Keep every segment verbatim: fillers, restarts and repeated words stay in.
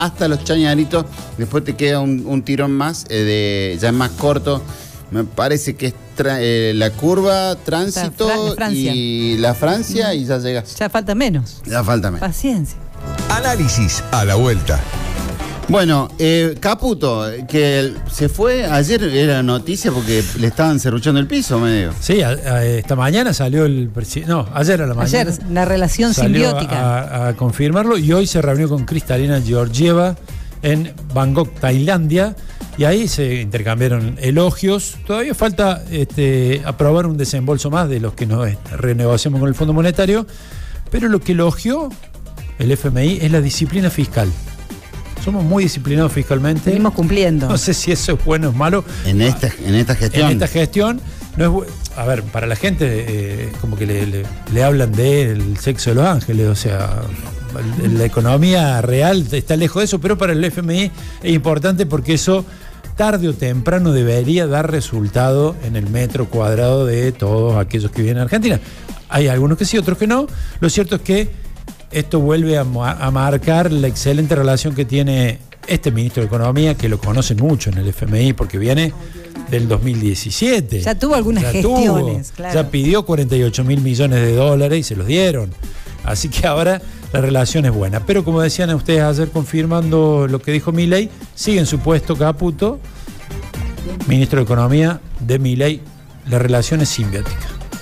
hasta los Chañaritos. Después te queda un, un tirón más, eh, de, ya es más corto. Me parece que es tra- eh, la curva, tránsito La Fra- y la Francia mm. y ya llegas. Ya falta menos. Ya falta menos. Paciencia. Análisis a la vuelta. Bueno, eh, Caputo, que se fue, ayer era noticia porque le estaban serruchando el piso medio. Sí, a, a, esta mañana salió el presidente, no, ayer a la mañana. Ayer, la relación salió simbiótica. A, a confirmarlo y hoy se reunió con Kristalina Georgieva en Bangkok, Tailandia, y ahí se intercambiaron elogios. Todavía falta este, aprobar un desembolso más de los que nos renegociamos con el Fondo Monetario, pero lo que elogió el F M I es la disciplina fiscal. Somos muy disciplinados fiscalmente. Seguimos cumpliendo. No sé si eso es bueno o es malo. En esta, en esta gestión. En esta gestión, no es bu- a ver, para la gente eh, como que le, le, le hablan del sexo de los ángeles, o sea, la economía real está lejos de eso, pero para el F M I es importante porque eso tarde o temprano debería dar resultado en el metro cuadrado de todos aquellos que viven en Argentina. Hay algunos que sí, otros que no. Lo cierto es que esto vuelve a, a marcar la excelente relación que tiene este ministro de Economía, que lo conocen mucho en el F M I porque viene del dos mil diecisiete. Ya tuvo algunas ya gestiones, tuvo, claro. Ya pidió cuarenta y ocho mil millones de dólares y se los dieron. Así que ahora la relación es buena. Pero como decían ustedes ayer confirmando lo que dijo Milei, sigue en su puesto Caputo, ministro de Economía de Milei. La relación es simbiótica.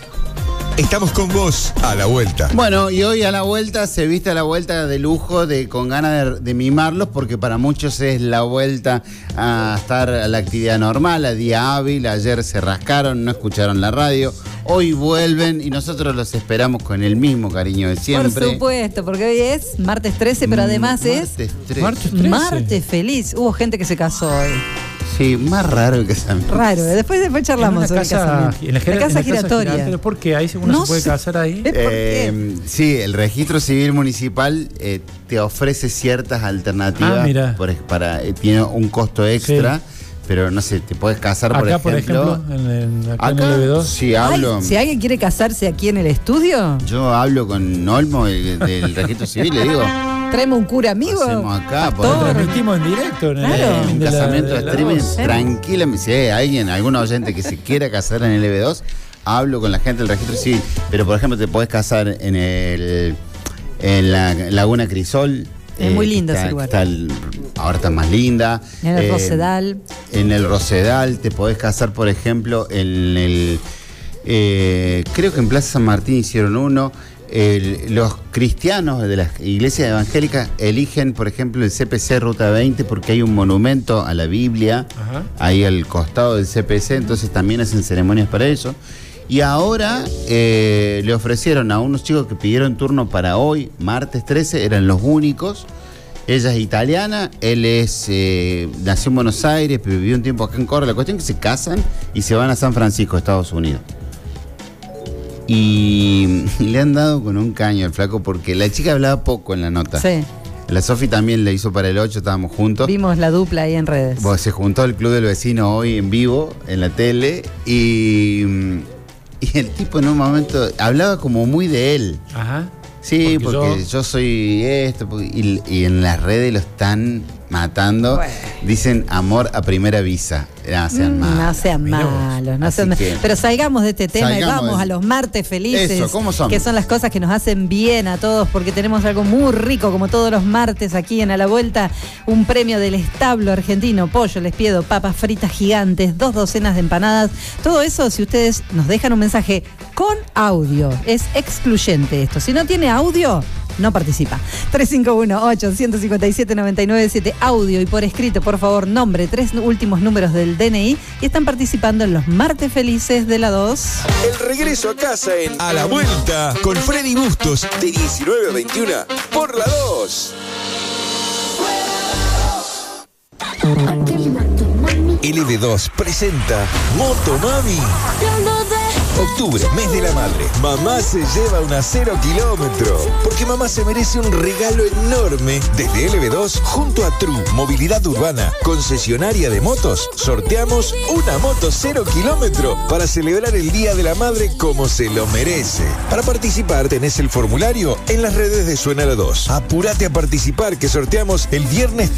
Estamos con vos a la vuelta. Bueno, y hoy a la vuelta se viste a la vuelta de lujo, de con ganas de, de mimarlos, porque para muchos es la vuelta a estar a la actividad normal, a día hábil. Ayer se rascaron, no escucharon la radio. Hoy vuelven y nosotros los esperamos con el mismo cariño de siempre. Por supuesto, porque hoy es martes trece, pero además martes es trece. Martes trece. martes feliz. Hubo gente que se casó hoy. Sí, más raro el casamiento. Raro, después después charlamos En sobre una el casa, casamiento. en la, La casa giratoria. giratoria. ¿Por qué? Ahí uno No se puede sé. casar ahí. ¿Por qué? Eh, sí, el registro civil municipal eh, te ofrece ciertas alternativas. Ah, mira. por- para, eh, tiene un costo extra, Sí. pero no sé, te puedes casar, por Acá, ejemplo. por ejemplo, en, en, acá, en Acá, el L B dos. sí, Ay, hablo. si alguien quiere casarse aquí en el estudio, Yo hablo con Olmo el- del registro civil, le digo, traemos un cura amigo. hacemos acá, pastor. podemos- Transmitimos en directo. En el- Claro. un de la- casamiento de de la streaming, dos. tranquilamente. Si hay alguien, algún oyente que se quiera casar en el L B dos, hablo con la gente del registro civil. Pero, por ejemplo, te podés casar en el en la Laguna Crisol. Es muy que lindo está- ese lugar. está el- ahora está más linda. En el Eh, Rosedal. En el Rosedal te podés casar, por ejemplo, en el... eh, creo que en Plaza San Martín hicieron uno. El- los cristianos de las iglesias evangélicas eligen, por ejemplo, el C P C Ruta veinte porque hay un monumento a la Biblia Ajá. ahí al costado del C P C, entonces también hacen ceremonias para eso. Y ahora eh, le ofrecieron a unos chicos que pidieron turno para hoy, martes trece, eran los únicos. Ella es italiana, él es eh, nació en Buenos Aires, pero vivió un tiempo acá en Córdoba. La cuestión es que se casan y se van a San Francisco, Estados Unidos. Y le han dado con un caño al flaco porque la chica hablaba poco en la nota. Sí, La Sofi también le hizo para el ocho, estábamos juntos. vimos la dupla ahí en redes. Bueno, se juntó el Club del Vecino hoy en vivo, en la tele, y, y el tipo en un momento hablaba como muy de él. Ajá. Sí, Porque porque, yo- yo... soy esto, porque- y, y en las redes lo están matando. Bueno. Dicen amor a primera visa. No sean Mm, malos. No sean Mirá vos. malos, no Así sean que- Pero salgamos de este tema y Salgamos vamos de- a los martes felices. Eso, ¿cómo son? Que son las cosas que nos hacen bien a todos, porque tenemos algo muy rico, como todos los martes aquí en A la Vuelta. Un premio del establo argentino, pollo, les pido, papas fritas gigantes, dos docenas de empanadas. Todo eso, si ustedes nos dejan un mensaje con audio, es excluyente esto. Si no tiene audio, no participa. tres cinco uno, ocho cinco siete, nueve nueve siete, audio y por escrito, por favor, nombre, tres últimos números del D N I y están participando en los martes felices de la dos. El regreso a casa en A la Vuelta con Freddy Bustos de diecinueve a veintiuno por la dos. L B dos presenta Motomami. Octubre, mes de la madre. Mamá se lleva una cero kilómetro. Porque mamá se merece un regalo enorme. Desde L B dos, junto a True Movilidad Urbana, concesionaria de motos, sorteamos una moto cero kilómetro para celebrar el Día de la Madre como se lo merece. Para participar tenés el formulario en las redes de Suena la dos. Apúrate a participar que sorteamos el viernes